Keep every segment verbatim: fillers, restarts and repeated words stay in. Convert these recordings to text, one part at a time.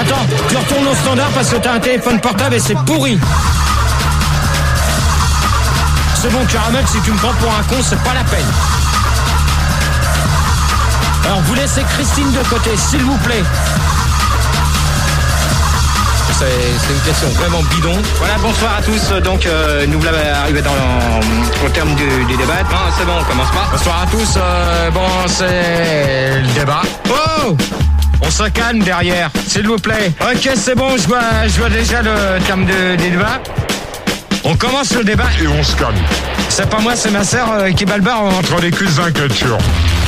Attends, tu retournes au standard parce que t'as un téléphone portable et c'est pourri. C'est bon, Caramel, si tu me prends pour un con, c'est pas la peine. Alors, vous laissez Christine de côté, s'il vous plaît. C'est, c'est une question vraiment bidon. Voilà, bonsoir à tous. Donc, euh, nous voilà arrivés dans, au terme du, du débat. Non, c'est bon, on commence pas. Bonsoir à tous. Euh, bon, c'est le débat. Oh! On se calme derrière, s'il vous plaît. Ok, c'est bon, je vois, je vois déjà le terme de, du débat. On commence le débat. Et on se calme. C'est pas moi, c'est ma sœur euh, qui bat le bar entre les culs d'un culture.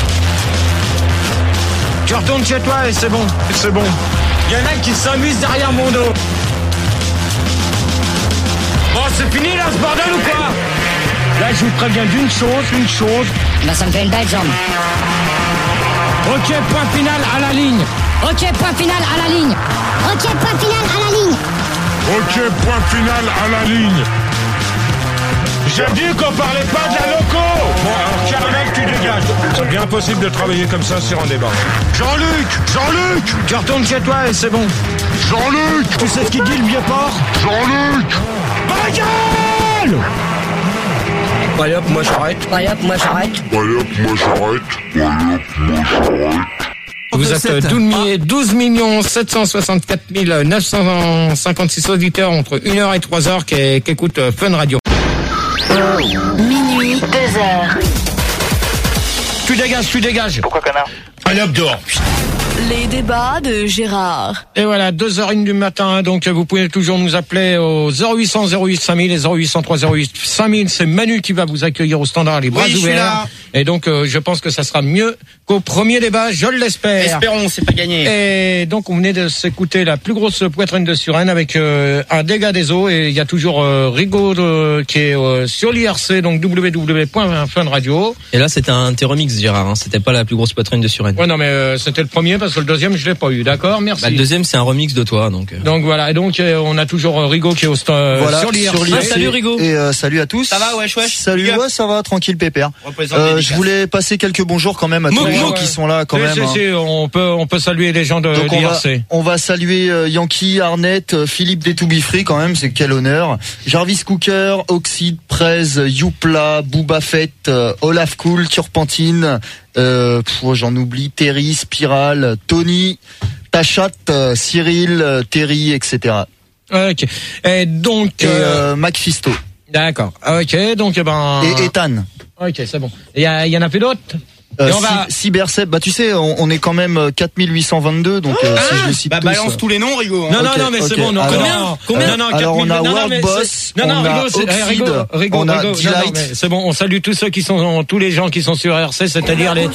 Tu retournes chez toi et c'est bon. C'est bon. Il y en a qui s'amusent derrière mon dos. Bon, c'est fini là, ce bordel ou quoi? Là, je vous préviens d'une chose, une chose. Là, ça me fait une belle jambe. Ok, point final à la ligne. Ok, point final à la ligne. Ok, point final à la ligne. Ok, point final à la ligne. J'ai dit qu'on parlait pas de la loco. Bon, alors Caramel, tu dégages. C'est bien possible de travailler comme ça sur un débat. Jean-Luc, Jean-Luc, Tu retournes chez toi et c'est bon. Jean-Luc, Tu sais ce qu'il dit, le vieux porc? Jean-Luc. Ma gueule! Ouais, hop, moi j'arrête. Ouais, hop, moi j'arrête. Ouais, hop, moi j'arrête. Ouais, hop, moi j'arrête. Vous êtes douze millions sept cent soixante-quatre mille neuf cent cinquante-six auditeurs entre une heure et trois heures qui, qui écoutent Fun Radio. Minuit, deux heures. Tu dégages, tu dégages. Pourquoi, connard? Allez hop dehors. Les débats de Gérard. Et voilà, deux heures une du matin, donc vous pouvez toujours nous appeler au zéro huit cent zéro huit cinq mille et zéro huit cent trois zéro huit cinq mille. C'est Manu qui va vous accueillir au standard, les bras Oui, ouverts. Et donc, euh, je pense que ça sera mieux qu'au premier débat, je l'espère. Espérons, c'est pas gagné. Et donc, on venait de s'écouter la plus grosse poitrine de Suresnes avec euh, un dégât des eaux. Et il y a toujours euh, Rigaud euh, qui est euh, sur l'I R C, donc w w w point fun radio. Et là, c'était un remix, Gérard. Hein. C'était pas la plus grosse poitrine de Suresnes. Ouais, non, mais euh, c'était le premier parce que le deuxième, je l'ai pas eu. D'accord, merci. Bah, le deuxième, c'est un remix de toi, donc. Euh... Donc voilà. Et donc, euh, on a toujours euh, Rigaud qui est au stand euh, voilà, sur l'I R C. sur l'I R C. Ah, salut Rigaud. Et euh, salut à tous. Ça va, wesh, wesh. Salut, ouais, ça va, tranquille, pépère. Euh, je voulais passer quelques bonjours quand même à tous Mou, les mou, gens ouais. qui sont là quand si, même. Si, hein. si, on peut, on peut saluer les gens de Donc on l'I R va, C. on va saluer euh, Yankee, Arnett, euh, Philippe des To Be Free quand même, c'est quel honneur. Jarvis Cooker, Oxide, Prez, Youpla, Booba Fett, euh, Olaf Cool, Turpentine, euh, pff, j'en oublie, Terry, Spiral, Tony, Tachat, euh, Cyril, euh, Terry, et cetera. Ok. Et donc. Et euh, euh, Macfisto. D'accord. Ok. Donc, eh ben. Et Ethan. Ok, c'est bon. Il y, a, il y en a plus d'autres. Euh, Et on va... Cybersep, bah tu sais, on, on est quand même quatre mille huit cent vingt-deux, donc euh, ah, si je les cite Bah, tous, balance euh... tous les noms, Rigaud. Hein. Non, non, okay, non, mais okay. c'est bon. Non, alors, combien, combien non, non, alors on a non, World mais Boss, non, non, on a Rigaud, c'est, Oxide, Rigaud, Rigaud, on a Rigaud, non, non, mais c'est bon. On salue tous ceux qui sont, tous les gens qui sont sur R C, c'est-à-dire les.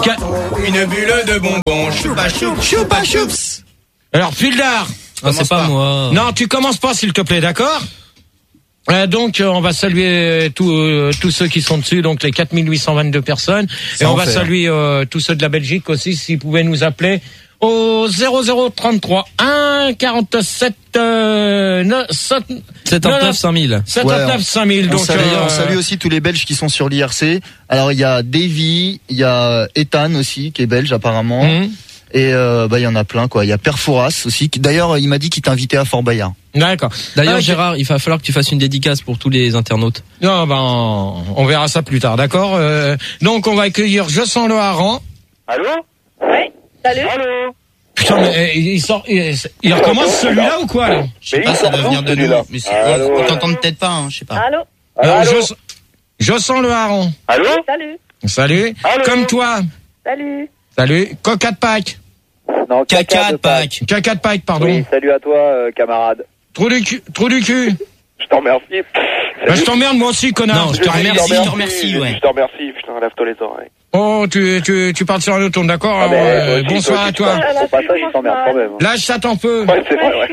Une bulle de bonbons, choupa choup, choupa choups. Alors, Fildar. Ah, c'est pas, pas moi. Non, tu commences pas, s'il te plaît, d'accord? Euh, donc euh, on va saluer tous euh, tous ceux qui sont dessus, donc les quatre mille huit cent vingt-deux personnes. Ça et on va fait, saluer euh, tous ceux de la Belgique aussi, s'ils pouvaient nous appeler au zéro zéro trente-trois un quarante-sept euh, soixante-neuf cinq mille. soixante-neuf cinq mille. On, Donc salue, euh, on salue aussi tous les Belges qui sont sur l'I R C. Alors il y a Davy, il y a Ethan aussi qui est belge apparemment. Mmh. Et euh, bah il y en a plein quoi. Il y a Perfouras aussi. Qui, d'ailleurs, il m'a dit qu'il t'invitait à Fort Bayard. D'accord. D'ailleurs, ah, Gérard, il va falloir que tu fasses une dédicace pour tous les internautes. Non, ben on verra ça plus tard, d'accord. Euh, donc on va accueillir Je sens le hareng. Allô? Oui. Salut. Allô? Putain, mais il sort, il, il recommence celui-là ou quoi là? Je sais pas, ça doit venir de nous. Mais Allô, on t'entend peut-être pas, hein, je sais pas. Allô. Alors, Allô? je, je sens le hareng. Allô? Salut. Salut. Allô? Comme toi. Salut. Salut. Coca de Pâques. Non, Caca de Pâques. Caca de Pâques, pardon. Oui, salut à toi, euh, camarade. Trou du cul. Trou du cul. Je t'en remercie. Bah, je t'emmerde moi aussi, connard. Non, je te remercie. Je te remercie, ouais. Je te remercie, putain, lève-toi les oreilles. Oh, tu, tu, tu parles sur un autre ton, d'accord? Ah, Alors, mais, euh, aussi, bonsoir toi, à tu toi. parles. Au passage, il t'emmerde quand même. Lâche ça t'en feu. Ouais, c'est vrai, ouais.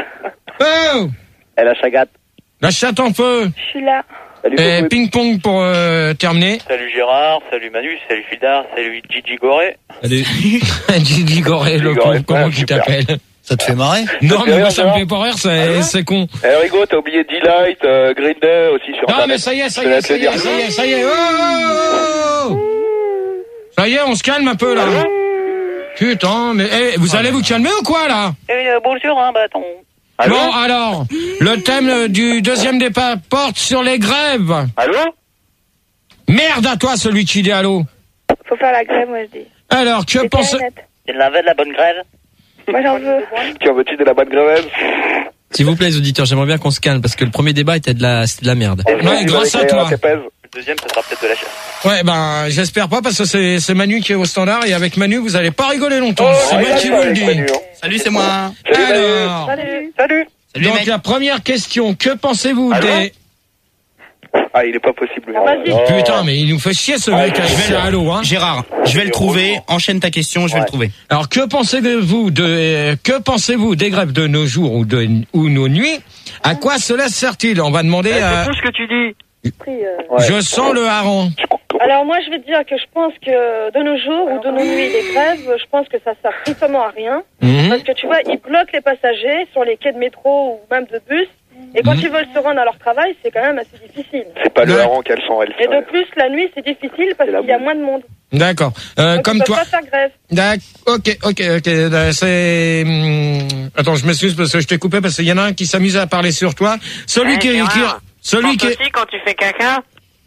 Oh! Elle a Chagat. Lâche ça t'en feu. Je suis là. Salut, Et Coco. ping-pong pour euh, terminer. Salut Gérard, salut Manu, salut Fildar, salut Gigi Goré. Allez. Gigi Goré, le Gigi con, Goré, comment ouais, tu super. t'appelles? Ça te fait marrer? Non, Ça te mais fait moi rire, ça me Gérard? fait pas rire, c'est, Ah ouais c'est con. Eh Rigo, t'as oublié D-Light, euh, Green Day aussi sur Non, Internet. mais ça y est, ça y Je est, te ça y laisse est, le ça y dire. est, ça y est. Oh, oh, oh, oh. Ça y est, on se calme un peu là. Putain, mais eh, vous allez vous calmer ou quoi, là? Eh, euh, bonjour, hein, bâton. Allô? Bon, alors, le thème du deuxième départ porte sur les grèves. Allô? Merde à toi, celui qui dit allô. Faut faire la grève, moi, je dis. Alors, que C'est pensez... clair et net. Il en avait de la bonne grève. Moi, j'en veux. Tu en veux-tu de la bonne grève? S'il vous plaît, les auditeurs, j'aimerais bien qu'on se calme parce que le premier débat était de la, c'était de la merde. Ouais, grâce à toi. Le deuxième, ça sera peut-être de la chasse. Ouais, ben, j'espère pas parce que c'est, c'est Manu qui est au standard et avec Manu, vous allez pas rigoler longtemps. Oh, c'est moi qui vous le dis. Salut, c'est moi. Alors, Salut. Salut. Salut, donc mec. la première question, que pensez-vous Allô? des... Ah, il est pas possible. Ah, vas-y. Oh. Putain, mais il nous fait chier ce mec, je vais là, allô, hein. Gérard, je vais le trouver. Enchaîne ta question, je vais Ouais. le trouver. Alors, que pensez-vous de, euh, que pensez-vous des grèves de nos jours ou de, ou nos nuits? À quoi cela sert-il? On va demander à... C'est tout ce que tu dis. Pris, euh, Ouais. Je sens le hareng. Alors moi, je vais te dire que je pense que de nos jours ou de nos nuits, les grèves, je pense que ça sert strictement à rien. Mhm. Parce que tu vois, ils bloquent les passagers sur les quais de métro ou même de bus. Et quand Mhm. ils veulent se rendre à leur travail, c'est quand même assez difficile. C'est pas le le hareng qu'elles sont, elles. Et de plus, la nuit, c'est difficile parce C'est la qu'il y a boue. moins de monde. D'accord. Euh, Donc, comme ils peuvent toi. pas faire grève. D'accord. Ok, ok, ok. Euh, C'est. hum, Attends, je m'excuse parce que je t'ai coupé parce qu'il y en a un qui s'amuse à parler sur toi. Celui Hein, qui, qui, Gérard, celui qui, aussi quand tu fais caca.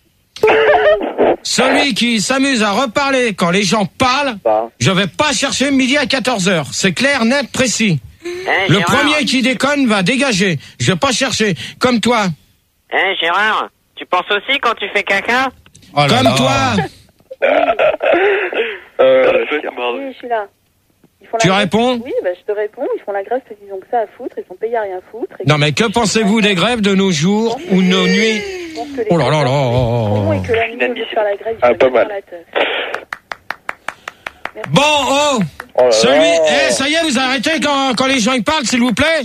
celui qui s'amuse à reparler quand les gens parlent. Bah. Je vais pas chercher midi à quatorze heures. C'est clair, net, précis. Hein, Le Gérard, premier qui déconne va dégager. Je vais pas chercher. Comme toi. Hein, Gérard, tu penses aussi quand tu fais caca? Oh là Comme là. toi. Euh, Oui, je suis là. Ils font la Tu grève. réponds? Oui, bah, je te réponds. Ils font la grève parce qu'ils ont que ça à foutre. Ils sont payés à rien foutre. Et Non mais que pensez-vous des grèves de nos jours ou nos nuits? je pense que les Oh là là là. cons et que la nuit, au lieu de faire la grève, ils Ah, font pas bien mal. faire la teuf. Bon, oh. Oh là Celui, là. eh, ça y est, vous arrêtez quand, quand les gens y parlent, s'il vous plaît.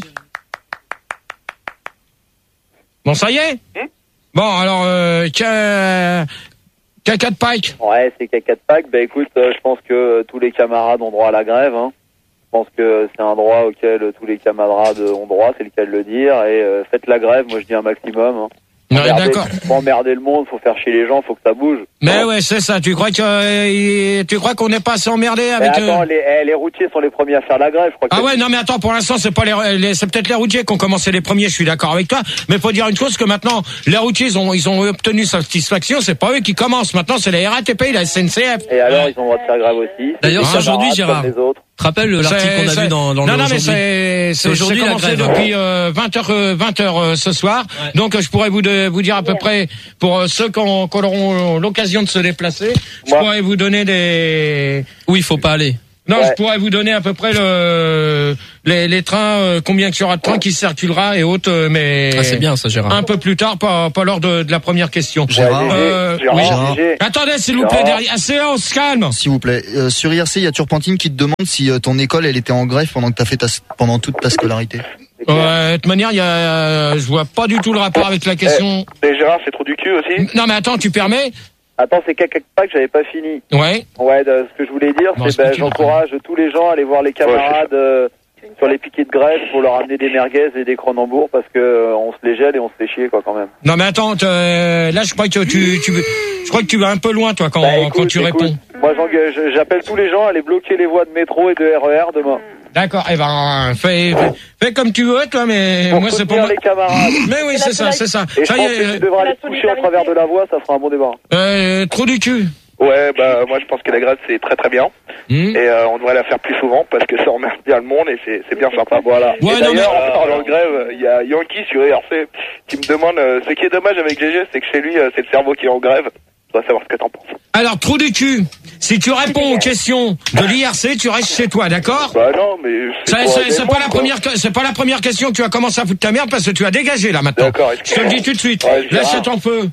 Bon, ça y est. Bon, alors, euh, ca- caca de Pike. Ouais, c'est caca de Pâques. Bah écoute, euh, je pense que euh, tous les camarades ont droit à la grève. Hein. Je pense que c'est un droit auquel euh, tous les camarades ont droit, c'est le cas de le dire. Et euh, faites la grève, moi je dis un maximum. Hein. Ouais, Emmerder- d'accord. Faut emmerder le monde, faut faire chier les gens, faut que ça bouge. Mais ouais, c'est ça. Tu crois que, euh, il- tu crois qu'on n'est pas assez emmerdé Mais avec attends, eux les, eh, les routiers sont les premiers à faire la grève, je crois que Ah ouais, non mais attends, pour l'instant c'est pas les, les- c'est peut-être les routiers qui ont commencé les premiers. Je suis d'accord avec toi, mais faut dire une chose, que maintenant les routiers ils ont ils ont obtenu satisfaction. C'est pas eux qui commencent. Maintenant c'est la R A T P, la S N C F. Et alors, ils ont le droit de faire grève aussi. D'ailleurs, Les c'est aujourd'hui, camarades Gérard. comme les autres. Tu te rappelles l'article C'est- qu'on a c'est- vu dans, dans non, le non, mais aujourd'hui c'est, c'est, aujourd'hui, c'est la commencé grève. depuis euh, vingt heures, euh, vingt heures euh, ce soir. Ouais. Donc, euh, je pourrais vous, de, vous dire à peu près, pour euh, ceux qui ont- qui auront l'occasion de se déplacer, je Moi. pourrais vous donner des... Où il faut pas aller. Non, Ouais. je pourrais vous donner à peu près le, les, les trains, euh, combien qu'il y aura de trains qui circulera et autres, euh, mais... Ah, c'est bien ça, Gérard. Un peu plus tard, pas, pas lors de, de la première question. Gérard, Ouais, Euh, Gégé, oui. Gérard, Gégé. Attendez, s'il vous plaît, Gérard. derrière. Assez, on se calme. s'il vous plaît. Euh, sur I R C, il y a Turpentine qui te demande si euh, ton école, elle était en grève pendant que t'as fait ta, pendant toute ta scolarité. C'est clair. Ouais, de toute manière, il y a, euh, je vois pas du tout le rapport avec la question. Et Gérard, c'est trop du cul aussi. Non mais attends, tu permets? Attends, c'est caca de Pâques, j'avais pas fini. Ouais. Ouais, de- ce que je voulais dire, Bon, c'est c'est ben, petit, j'encourage tous les gens à aller voir les camarades euh, sur les piquets de grève pour leur amener des merguez et des Cronenbourg parce que euh, on se les gèle et on se fait chier quoi quand même. Non mais attends, euh, là je crois que tu, tu, je crois que tu vas un peu loin toi quand, Bah, écoute, quand tu écoute, réponds. Moi j'en- je- j'appelle tous les gens à aller bloquer les voies de métro et de R E R demain. D'accord. Eh ben, fais, fais, fais comme tu veux toi, mais Pour moi c'est pour soutenir moi. les camarades. Mais oui, c'est ça, c'est ça. Et je Ça y pense que est, tu devras La aller te coucher au solidarité. travers de la voie, ça fera un bon débat. euh, trou du cul. Ouais, bah moi je pense que la grève c'est très très bien. Hmm. Et euh, on devrait la faire plus souvent parce que ça emmerde bien le monde et c'est c'est bien sympa. Voilà. Ouais, Et non, mais- d'ailleurs, En parlant de grève, il y a Yankee sur I R C qui me demande euh, ce qui est dommage avec G G, c'est que chez lui euh, c'est le cerveau qui est en grève. Je dois savoir ce que t'en penses. Alors trou du cul. Si tu réponds aux questions de l'I R C, tu restes chez toi, d'accord? Bah non, mais Ça, pour C'est aider c'est le pas monde, la quoi. première, que- c'est pas la première question que tu as commencé à foutre ta merde parce que tu as dégagé là maintenant. D'accord, Je te le dis tout de suite. Ouais, Gérard. Laisse ton feu.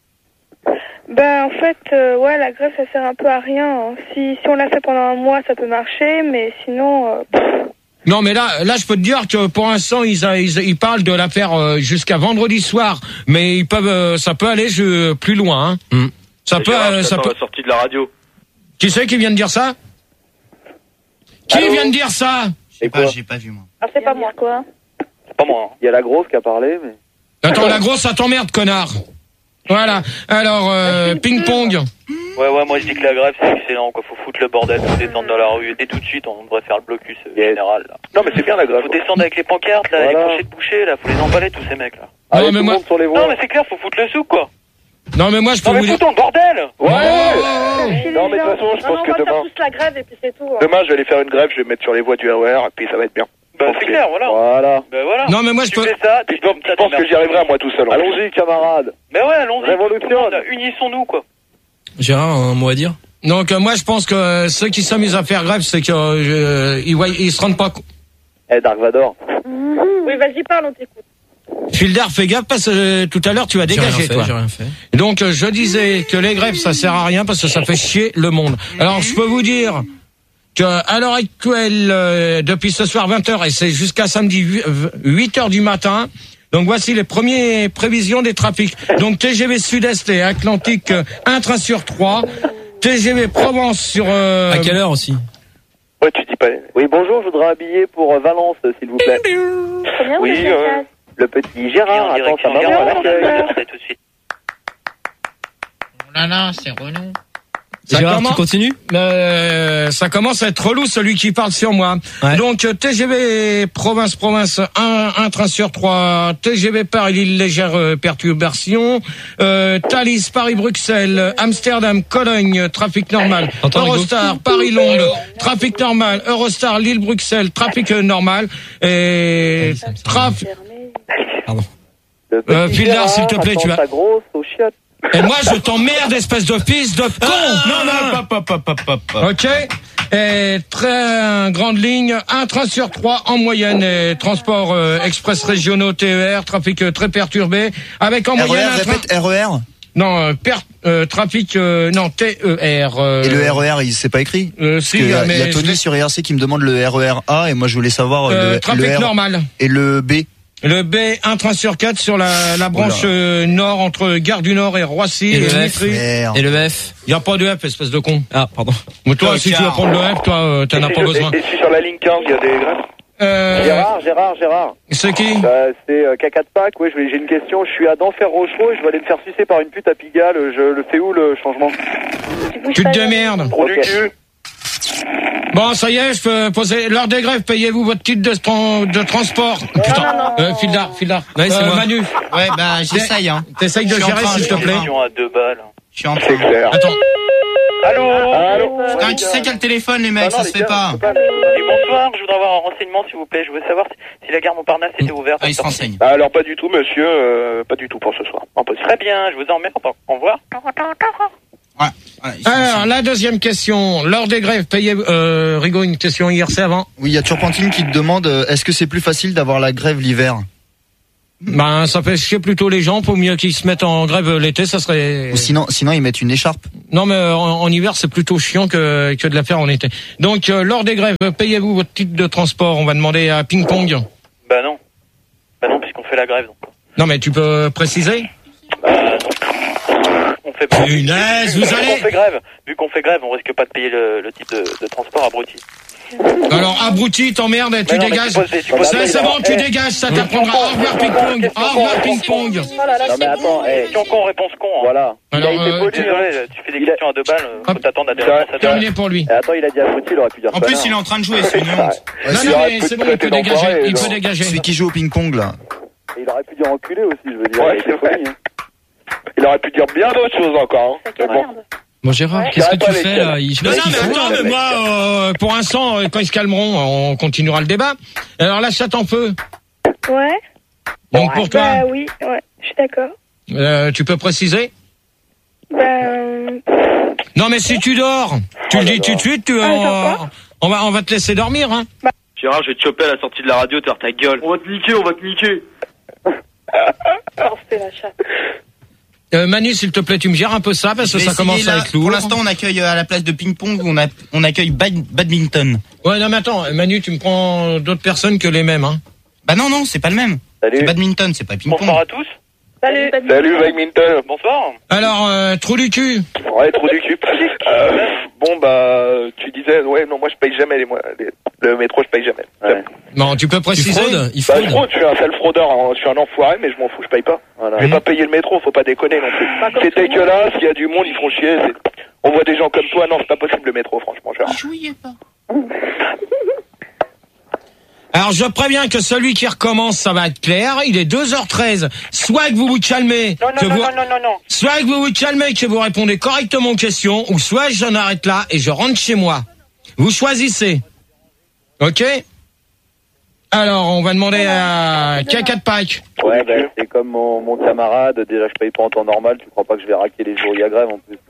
Ben, en fait, euh, ouais, la grève, ça sert un peu à rien. Hein. Si, si on l'a fait pendant un mois, ça peut marcher, mais sinon, euh, pff, Non, mais là, là, je peux te dire que pour l'instant, ils, a- ils, ils parlent de la faire euh, jusqu'à vendredi soir, mais ils peuvent, euh, ça peut aller je, plus loin. Hein. Mm. Ça peut, euh, ça peut. la sortie de la radio. Qui c'est qui vient de dire ça? Qui Allô vient de dire ça? J'ai Et pas, quoi j'ai pas vu moi. ah, c'est pas moi. Quoi? C'est pas moi. Hein. Il y a la grosse qui a parlé, mais. Attends, la grosse, ça t'emmerde, connard. Voilà. Alors, euh, ping-pong. Ouais, ouais, moi je dis que la grève c'est excellent, quoi. Faut foutre le bordel, faut descendre dans la rue. Dès tout de suite, on devrait faire le blocus euh, général, là. Non, mais c'est bien la grève. Faut descendre avec les pancartes, là, Voilà. les crochets de boucher, là. Faut les emballer, tous ces mecs, là. Allez, Non, mais tout moi- le monde sur les voies. Non, mais c'est clair, faut foutre le souk, quoi. Non, mais moi, je peux Non, mais vous dire... foutons le bordel! Ouais, Chez Non, les mais de gens. toute façon, je Non, pense on que va faire demain, tous la grève et puis c'est tout. hein. demain, je vais aller faire une grève, je vais me mettre sur les voies du R E R, et puis ça va être bien. Bah, c'est clair, voilà. Voilà. Bah, voilà. Non, mais moi, je Tu peux... fais ça, tu Je pense, je pense que j'y arriverai à moi tout seul. en plus. Allons-y, camarades. Mais ouais, allons-y. Révolution. Tout le monde, unissons-nous, quoi. Gérard, un mot à dire? Donc, euh, moi, je pense que euh, ceux qui s'amusent à faire grève, c'est qu'ils euh, ils, voient- ils se rendent pas compte. Eh, Dark Vador. Mhm. Oui, vas-y, parle, on t'écoute. Fildar, fais gaffe parce que euh, tout à l'heure, tu as J'ai rien dégagé, fait, toi. j'ai rien fait. Donc, euh, je disais que les grèves, ça sert à rien parce que ça fait chier le monde. Alors, je peux vous dire que à l'heure actuelle, euh, depuis ce soir vingt heures, et c'est jusqu'à samedi huit heures du matin, donc voici les premières prévisions des trafics. Donc, T G V Sud-Est et Atlantique, euh, un train sur trois. T G V Provence sur... euh, À quelle heure aussi? Ouais, tu dis pas. Oui, bonjour, je voudrais habiller pour euh, Valence, s'il vous plaît. Combien Oui, vous êtes euh, là Le petit Et Gérard en attend sa direction maman à Gare, l'accueil. on va tout de suite. Oh là là, c'est Renaud. Ça Gérard, commence- tu continues? Euh, ça commence à être relou celui qui parle sur moi. Ouais. Donc euh, T G V province province un, un train sur trois. T G V Paris Lille légère euh, perturbation. Euh, Thalys Paris Bruxelles Amsterdam Cologne trafic normal. Entends, Hugo Eurostar Paris Londres trafic normal. Eurostar Lille Bruxelles trafic euh, normal. Et trafic. Pardon. Le petit Euh, Fildar, Gérard s'il te plaît, attend tu vas- sa grosse aux chiottes. Et moi je t'emmerde espèce de fils de con. Non, non, pop, pop, pop, pop, pop, pop. Ok. Et très grande ligne, un train sur trois en moyenne. Et transport euh, express régionaux T E R, trafic euh, très perturbé, avec en R E moyenne R, un train. répète, R E R. Non, euh, per, euh, trafic euh, non T E R. euh, Et le R E R, il s'est pas écrit? euh, Parce si, que, euh, mais il y a je l'ai- Tony sur I R C qui me demande le R E R A et moi je voulais savoir euh, euh, le, trafic le R normal. et le B. Le B, un train sur quatre sur la, la branche Oula. euh, nord entre Gare du Nord et Roissy. Et le F. Mitry. Merde. Et le F? Il y a pas de F, espèce de con. Ah, pardon. Mais toi, Tocard. si tu veux prendre le F, toi, euh, t'en Et as si pas je- besoin. Et, et si sur la ligne quinze, il y a des grèves Euh, Gérard, Gérard, Gérard. c'est qui? Euh, c'est euh, Caca de Pâques, oui, je vais- j'ai une question. Je suis à Denfert-Rochereau et je vais aller me faire sucer par une pute à Pigalle. Je le fais où le changement? Tu te démerdes. Trou du Ok. cul. Bon, ça y est, je peux poser l'heure des grèves. Payez-vous votre titre de, tran- de transport. Putain, euh, Fildar, Fildar. Ouais, c'est Euh, moi. Manu, Ouais, bah, j'essaye, hein. t'essayes de Je suis en gérer, train, s'il je te suis en plaît. train. Question à deux balles. Je suis en C'est train. clair. Attends. Allô Allô? Putain, qui c'est qui a le téléphone, les mecs? Ah non, Ça les se fait gars, pas. c'est pas- Et bonsoir, je voudrais avoir un renseignement, s'il vous plaît. Je veux savoir si, si la gare Montparnasse était ouverte. Ah, il se renseigne. Ah, alors pas du tout, monsieur, euh, pas du tout pour ce soir. Impossible. Très bien, je vous emmerde. Au revoir. Ouais. ouais, il se Alors, renseigne. la deuxième question. L'heure des grèves, payez... Euh, Rigaud, une question I R C avant. Oui, il y a Turpentine qui te demande euh, est-ce que c'est plus facile d'avoir la grève l'hiver? Ben, ça fait chier plutôt les gens. Pour mieux qu'ils se mettent en grève l'été, ça serait... Ou sinon, sinon ils mettent une écharpe. Non, mais euh, en, en hiver, c'est plutôt chiant que, que de la faire en été. Donc, euh, lors des grèves, payez-vous votre titre de transport. On va demander à Ping Pong. Bah non. Bah non, puisqu'on fait la grève. Donc. Non, mais tu peux préciser? Bah non. On fait pas. Punaise, vu, vous vu allez- qu'on fait grève, vu qu'on fait grève, on risque pas de payer le, le type de, de transport abruti. Alors, abruti, t'emmerde, tu Mais non, mais dégages. tu poses- tu poses- C'est c'est bon, tu Eh. dégages, ça t'apprendra. Au revoir, Ping Pong. Au revoir, Ping Pong. Oh là là, Non mais c'est attends, bon. eh, Question con, réponse con. Hein. voilà. Il Alors, a été euh, poli, tu- hein. Désolé, tu fais des Il a- questions à deux balles, euh, faut Hop. t'attendre à des Ça- réponses à deux Terminé pour lui. Eh, attends, il a dit abruti, il aurait pu dire En plus, connard. il est en train de jouer, c'est une honte. Non, Ouais, non, c'est- mais c'est bon, il peut dégager. Il peut dégager. Celui qui joue au ping-pong là. Il aurait pu dire enculé aussi, je veux dire. Ouais, Il c'est était poli, vrai. hein. Il aurait pu dire bien d'autres choses encore. Hein. Mais bon. Merde. Bon, Gérard, Ouais. qu'est-ce que J'arrête tu pas fais, les là? Il- je Non, sais non, pas mais ce qu'il attends, fout. mais moi, euh, pour l'instant, euh, quand ils se calmeront, on continuera le débat. Alors là, ça t'en feu. Ouais. Donc pour toi, Bah oui, ouais, je suis d'accord. euh, tu peux préciser? Ben, Non, mais si tu dors, tu le dis tout de suite, tu, Ah, on, d'accord. on va, on va te laisser dormir, hein. Gérard, je vais te choper à la sortie de la radio, tu ta gueule. On va te niquer, on va te niquer. oh, c'est la chatte. Euh, Manu, s'il te plaît, tu me gères un peu ça parce que Je vais ça commence essayer, à là. être lourd. Pour l'instant, on accueille euh, à la place de ping-pong, on, a, on accueille bad- badminton. Ouais, non, mais attends, Manu, tu me prends d'autres personnes que les mêmes, hein. Bah non, non, c'est pas le même. Salut. C'est badminton, c'est pas ping-pong. Bonsoir à tous. Salut. Salut, Badminton. Bonsoir. Alors, euh, trou du cul. Ouais, trou du cul. Euh, bon, bah, tu disais, ouais, non, moi, je paye jamais les, mois- les- le métro, je paye jamais. Ouais. Non, tu peux préciser. Tu fraudes, il Bah, fraude. je fraude, je suis un sale fraudeur, hein, je suis un enfoiré, mais je m'en fous, je paye pas. Voilà. Je vais pas payer le métro, faut pas déconner non plus. C'est dégueulasse, il y a du monde, ils font chier. c'est- On voit des gens comme toi, non, c'est pas possible le métro, franchement, Gérard. Alors je préviens que celui qui recommence, ça va être clair. Il est deux heures treize. Soit que vous vous calmez, Non, que non, vous... non, non, non, non. soit que vous vous calmez, que vous répondez correctement aux questions, ou soit j'en arrête là et je rentre chez moi. Vous choisissez. Ok? Alors on va demander à Caca de Pâques. Ouais, bah, c'est comme mon, mon camarade. Déjà, je paye pas en temps normal. Tu crois pas que je vais raquer les jours où il y a grève en plus?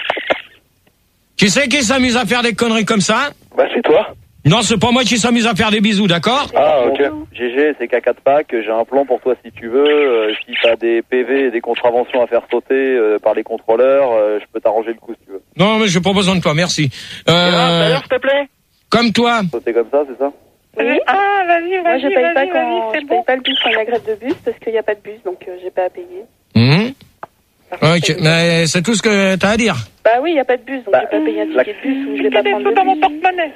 Qui c'est qui s'amuse à faire des conneries comme ça? Bah, c'est toi. Non, c'est pas moi qui s'amuse à faire des bisous, d'accord? Ah, ok. G G, c'est Caca de Pâques. J'ai un plan pour toi si tu veux. Euh, si t'as des P V et des contraventions à faire sauter euh, par les contrôleurs, euh, je peux t'arranger le coup si tu veux. Non, mais j'ai pas besoin de toi, merci. Euh, Gérard, s'il te plaît. comme toi. Sauter comme ça, c'est ça? Oui. Ah, vas-y, vas-y, Moi, je paye vas-y, pas vas-y, quand c'est je bon. paye pas le bus quand il y a grève de bus parce qu'il n'y a pas de bus, donc euh, j'ai pas à payer. Mhm. Par contre, Ok, c'est- mais c'est tout ce que t'as à dire. Bah oui, il n'y a pas de bus, donc Bah, j'ai pas payé un la- ticket de bus ou je vais J'ai pas des prendre sous le dans mon bus. porte-monnaie.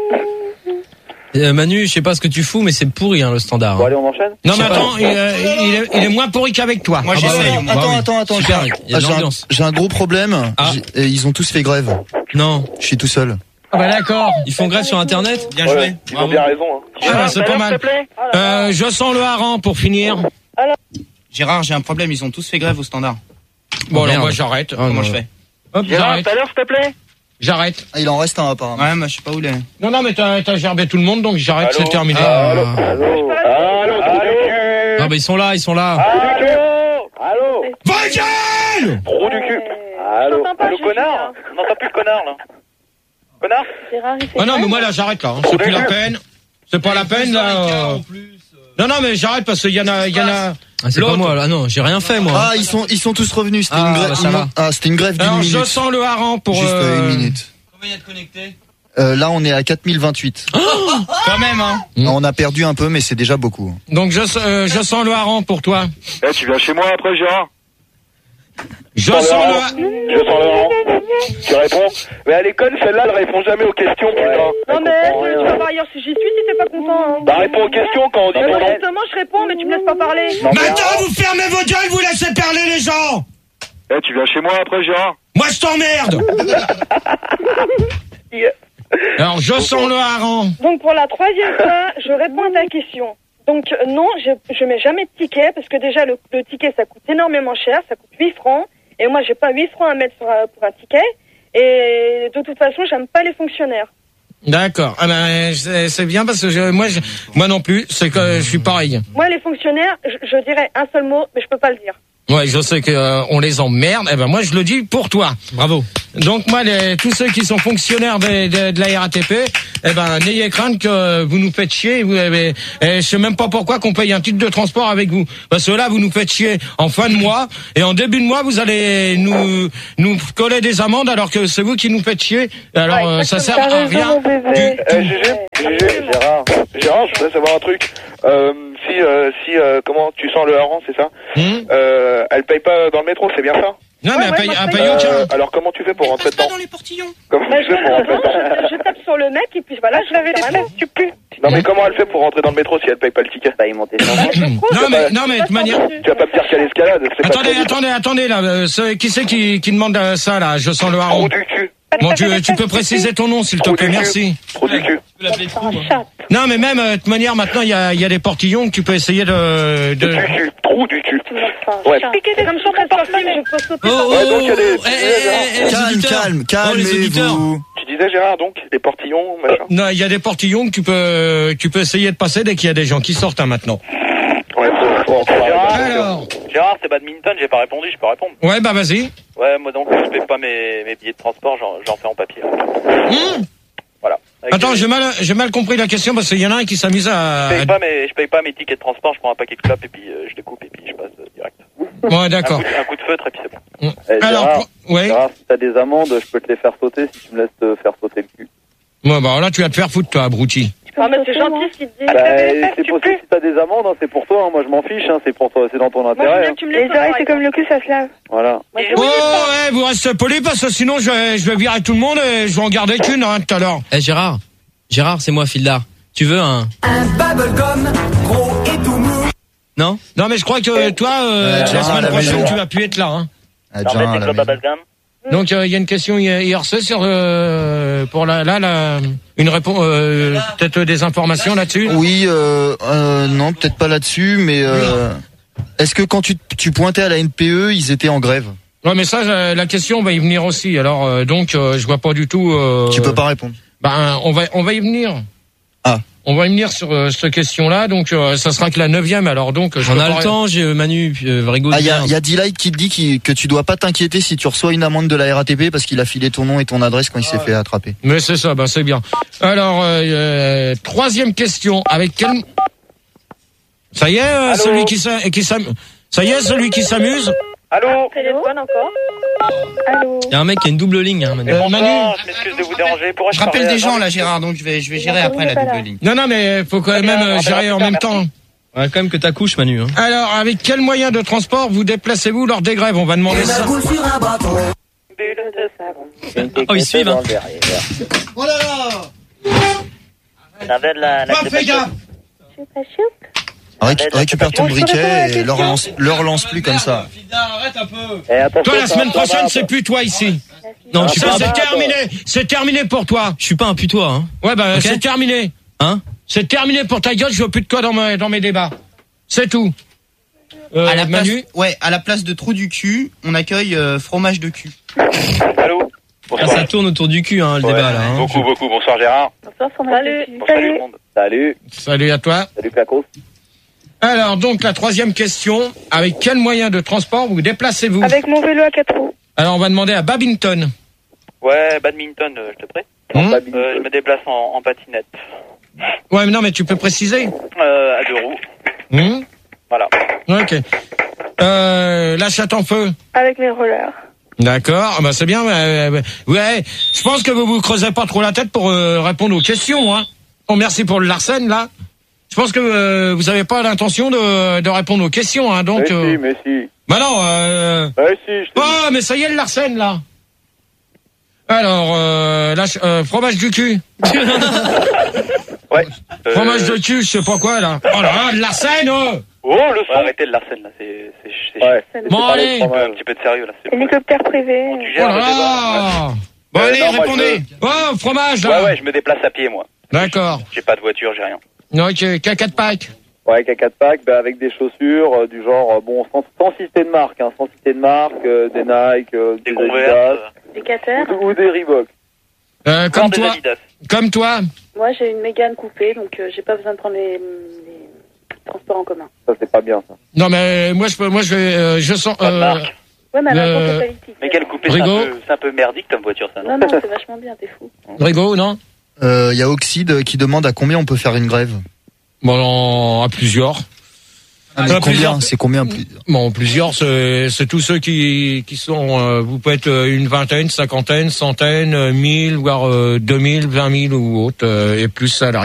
Euh, Manu, je sais pas ce que tu fous, mais c'est pourri hein, le standard. Bon, hein. allez, on enchaîne? Non, mais Je sais attends, il, euh, il est, il est moins pourri qu'avec toi. Moi, Ah bah j'essaye. ouais. Attends, Bah oui. attends, attends. Super, j'ai- il y a de j'ai un- l'ambiance. J'ai un gros problème. Ah. J'ai- et ils ont tous fait grève. Non, Je suis tout seul. Ah bah d'accord. ils font grève sur Internet. Bien Ouais, joué. ils ont bien raison, hein. Ah bah, c'est pas mal. Euh, je sens le hareng pour finir. Gérard, j'ai un problème, ils ont tous fait grève au standard. Bon, alors merde. moi j'arrête. Oh, Comment non. je fais? Hop, Gérard, j'arrête. tout à l'heure, s'il te plaît. J'arrête. Ah, il en reste un apparemment. Ouais, moi je sais pas où les. Non, non, mais t'as t'as gerbé tout le monde, donc j'arrête, Allô c'est terminé. Ah. Allô? Allô, allô, trou du cul. Ah bah ils sont là, ils sont là. Allô? Allô? Vaguel Trou du cul. Allô? J'entends pas, Allô, je connard. On n'entend plus le connard, là. Connard. Gérard, il fait Ah non, mais grève. moi là j'arrête là. hein. C'est plus la peine. C'est pas la peine là. euh. Non, non, mais j'arrête parce qu'il y en a, il y en a. Ah, c'est pas L'autre. moi là, non, j'ai rien fait moi. Ah, ils sont, ils sont tous revenus. C'était Ah, une grève. bah, ça va. Ah, c'était une grève d'une Alors je minute. sens le hareng pour. Juste euh, euh, une minute. Combien de connectés? Euh, là, on est à quatre mille vingt-huit. Quand même, hein. Mm. On a perdu un peu, mais c'est déjà beaucoup. Donc je, euh, je sens le hareng pour toi. Eh, tu viens chez moi après, Gérard? Je Sens le sens le hareng. hareng. Je sens le hareng. Tu réponds? Mais elle est conne, celle-là, elle répond jamais aux questions, putain. Non mais tu, tu vas voir ailleurs si j'y suis si t'es pas content. Hein. Bah, réponds aux questions quand on dit Mais ton moi, nom. justement, je réponds, mais tu me laisses pas parler. Non, mais- Maintenant vous fermez vos gueules, vous laissez parler les gens. Eh, tu viens chez moi après, Gérard? Moi je t'emmerde. Alors je sens le hareng. Donc pour la troisième fois, je réponds à ta question. Donc euh, non, je je mets jamais de ticket parce que déjà le, le ticket ça coûte énormément cher, ça coûte huit francs et moi j'ai pas huit francs à mettre sur, un- pour un ticket et de toute façon j'aime pas les fonctionnaires. D'accord. Ah ben c'est c'est bien parce que je, moi je, moi non plus, c'est que je suis pareil. Moi les fonctionnaires, je, je dirais un seul mot, mais je peux pas le dire. Ouais, je sais que euh, on les emmerde. Eh ben moi je le dis pour toi. Bravo. Donc moi les, tous ceux qui sont fonctionnaires de, de, de la R A T P, eh ben n'ayez crainte que vous nous faites chier. Vous, eh, eh, je sais même pas pourquoi qu'on paye un titre de transport avec vous, parce que là vous nous faites chier en fin de mois et en début de mois vous allez nous nous coller des amendes alors que c'est vous qui nous faites chier. Alors Ouais, euh, ça sert exactement. à rien. T'as raison, mon bébé. du Eh, tout. Gégé, Gégé, Gérard, Gérard, je voudrais savoir un truc. Euh, si, euh, si, euh, comment, tu sens le hareng, c'est ça? Hum Euh, elle paye pas dans le métro, c'est bien ça? non mais Ouais, elle ouais, paye, moi, je elle paye paye Euh, aucun. alors comment tu fais pour rentrer Passe pas dedans? dans les portillons. Comment Bah, tu je, fais pour rentrer dedans? je, je tape sur le mec et puis voilà, je l'avais laissé. Tu peux. Non mais comment elle fait pour rentrer dans le métro si elle paye pas le ticket? Bah, ils montaient sur Non mais non mais de toute manière. Tu vas pas me dire qu'à l'escalade, c'est pas Attendez, très vite. attendez, attendez là. euh, ce- qui c'est qui, qui demande euh, ça là? Je sens le Trou hareng. du cul, Bon, tu, tu peux préciser ton nom s'il te Trou plaît, du cul. merci. Trou du cul. Tu peux l'appeler C'est trou, un moi. chat. Non, mais même euh, de toute manière, maintenant il y a, il y a des portillons que tu peux essayer de. de... Du cul, trou du cul. Ouais. Ouais. C'est comme sur mon portable, je peux sauter Oh, par oh, Ouais, donc, il y a des- oh, eh, eh, eh, les Calme, auditeurs. calme, Oh, les auditeurs. calmez-vous. Tu disais Gérard donc, des portillons, machin? Non, il y a des portillons que tu peux, tu peux essayer de passer dès qu'il y a des gens qui sortent hein, maintenant. Ouais, faut, faut, faut Gérard, Alors, Gérard, c'est badminton, j'ai pas répondu, je peux répondre. ouais, bah vas-y. Ouais, moi donc, je paye pas mes, mes billets de transport, j'en, j'en fais en papier. Hum Voilà. Avec Attends, les- j'ai mal, j'ai mal compris la question parce qu'il y en a un qui s'amuse à. Je paye pas mes, je paye pas mes tickets de transport, je prends un paquet de clopes et puis euh, je les coupe et puis je passe euh, direct. Ouais, Un d'accord. coup, de, un coup de feutre et puis c'est bon. Hum. Eh, Alors, Gérard, pro- ouais. Gérard, si t'as des amendes, je peux te les faire sauter si tu me laisses te faire sauter le cul. Ouais, bah là, tu vas te faire foutre, toi, abruti. Ah, mais c'est gentil ce qu'il te dit. Bah, c'est possible si t'as des amendes, hein, c'est pour toi, hein, moi je m'en fiche, hein, c'est pour toi, c'est dans ton Moi, je veux intérêt. bien Hein. que tu me laisses. Les oreilles, c'est comme le cul, ça se lave. Voilà. Oh, ouais, vous restez poli parce que sinon je vais, je vais virer tout le monde et je vais en garder qu'une, hein, tout à l'heure. Eh Gérard, Gérard, c'est moi, Fildar. Tu veux un Un bubblegum, gros et tout mou. Non? Non, mais je crois que toi, euh, Ouais, la semaine à la prochaine, maison. tu vas plus être là, hein. Ah, Jean, à la maison. Donc, il euh, y a une question I R C sur, euh, pour la, là, la, une réponse, euh, peut-être des informations là-dessus? Oui, euh, euh, non, peut-être pas là-dessus, mais euh, est-ce que quand tu, tu pointais à la N P E, ils étaient en grève? Ouais, mais ça, euh, la question va y venir aussi. Alors, euh, donc, euh, je vois pas du tout. Euh, Tu peux pas répondre. Ben, on va, on va y venir. Ah. On va y venir sur euh, cette question-là. Donc, euh, ça sera que la neuvième. Alors, donc, je On peux a pas- le temps, j'ai Manu, euh, Vrigo. Ah, il y a, y a D-Light qui te dit qu'il- que tu dois pas t'inquiéter si tu reçois une amende de la R A T P parce qu'il a filé ton nom et ton adresse quand il s'est fait attraper. Mais c'est ça, ben c'est bien. Alors, euh, euh, troisième question. Avec quel... Ça y est, euh, celui qui s'a- qui s'am... Ça y est, celui qui s'amuse. Allô? Téléphone encore? Allô? Il y a un mec qui a une double ligne, hein, Manu. Euh, Manu. Je m'excuse de vous déranger. Pourrais-je Je rappelle parler des à- gens là, Gérard, donc je vais, je vais gérer après la double ligne. Non, non, mais faut quand même euh, gérer en même temps. Ouais, quand même que t'accouches, Manu. Hein. Alors, avec quel moyen de transport vous déplacez-vous lors des grèves? On va demander ça. Oh, ils suivent, hein. Oh là là! Ça avait de la... la Va, fais gaffe! Récu- récupère ton briquet et leur lance, leur lance plus comme ça. Arrête un peu! Eh, attention, Toi, la ça- semaine ça va, prochaine, ça- c'est plus toi ici. Non, je suis Ça, pas, c'est terminé. C'est terminé pour toi. je suis pas un putois, hein. Ouais, bah, Ok. c'est terminé. Hein? C'est terminé pour ta gueule. Je veux plus de toi dans mes, dans mes débats. C'est tout. Euh, à la place, Manu? ouais, à la place de trou du cul, on accueille euh, fromage de cul. Allô? Ah, ça tourne autour du cul, hein, le Ouais, débat, là. Hein. Beaucoup, beaucoup. Bonsoir Gérard. Bonsoir, Salut. Bonsoir tout le monde. Salut, Salut à toi. salut Placos. Alors, donc, la troisième question. Avec quel moyen de transport vous déplacez-vous? Avec mon vélo à quatre roues. Alors, on va demander à Babington. Ouais, badminton, euh, je te prie. Hum Euh, je me déplace en, en patinette. Ouais, mais non, mais tu peux préciser. Euh, à deux roues. Hum Voilà. Ok. Euh, la chatte en feu. Avec mes rollers. D'accord, ah bah c'est bien. euh, euh, ouais, je pense que vous vous creusez pas trop la tête pour euh, répondre aux questions. Hein. Bon, merci pour le Larsen là. Je pense que euh, vous avez pas l'intention de, de répondre aux questions. Hein, donc. Mais euh, si, mais si. Bah non. Euh... Mais si, je te Oh, mais ça y est le Larsen là. Alors, euh, la ch- euh, fromage du cul. Ouais. Euh, Fromage de cul, je sais pas quoi là. Oh là là, le Larsen. Oh, Oh, le son. Ouais, arrêtez le Larsen, là. C'est, c'est, c'est Ouais. bon allez. un, peu, un petit peu de sérieux, là. C'est Hélicoptère privé. Tu Oh gères là le débat. là. Bon Euh, allez, non, moi, répondez. Oh, fromage Ouais, là. ouais, je me déplace à pied, moi. D'accord. J'ai pas de voiture, j'ai rien. Ok, caca de Pâques. Ouais, avec un quatre pack, bah, avec des chaussures euh, du genre, euh, bon, sans, sans citer de marque, hein, sans citer de marque, euh, des Nike, euh, Des des Converse. Adidas, Des Cater. ou, ou des Reebok. Euh, Encore comme des toi. Adidas. Comme toi. Moi, j'ai une Mégane coupée, donc euh, j'ai pas besoin de prendre les, les transports en commun. Ça, c'est pas bien, ça. Non mais moi je peux, moi je vais, euh, je sens. Pas de Euh, marque. Ouais, mais elle a Le- un compte politique. Mais quelle coupée, c'est un, Rigaud. peu, c'est un peu merdique comme voiture, ça, non? Non, non, c'est vachement bien, t'es fou. Rigaud, non? Il euh, y a Oxide qui demande à combien on peut faire une grève. Bon, à plusieurs. Ah, mais À combien plusieurs. C'est combien plus Bon, plusieurs, c'est, c'est tous ceux qui, qui sont. Euh, vous pouvez être euh, une vingtaine, cinquantaine, centaine, euh, mille, voire euh, deux mille, vingt mille ou autres, euh, et plus salariés.